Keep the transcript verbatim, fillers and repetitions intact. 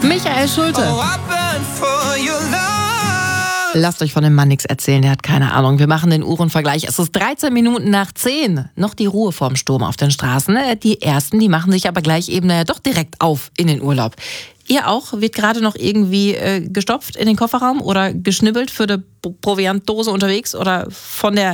Michael Schulte. Lasst euch von dem Mann nichts erzählen, der hat keine Ahnung. Wir machen den Uhrenvergleich. Es ist dreizehn Minuten nach zehn. Noch die Ruhe vorm Sturm auf den Straßen. Die Ersten, die machen sich aber gleich eben naja, doch direkt auf in den Urlaub. Ihr auch? Wird gerade noch irgendwie äh, gestopft in den Kofferraum oder geschnibbelt für die Proviantdose unterwegs oder von der